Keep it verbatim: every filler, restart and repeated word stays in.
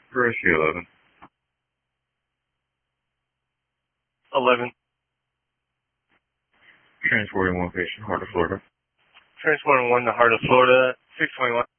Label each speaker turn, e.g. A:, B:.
A: Rescue eleven.
B: eleven.
A: Transporting one patient, Heart of Florida.
B: Transporting one to Heart of Florida, six twenty-one.